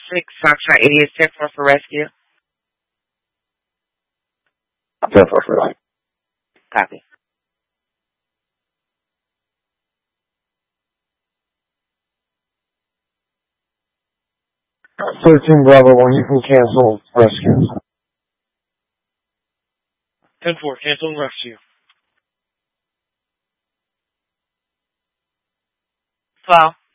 6, Foxtrot 80 is 10-4 for rescue. 10-4 for rescue. Copy. 13 Bravo 1, you can cancel rescue. 10-4, cancel and rescue. 12.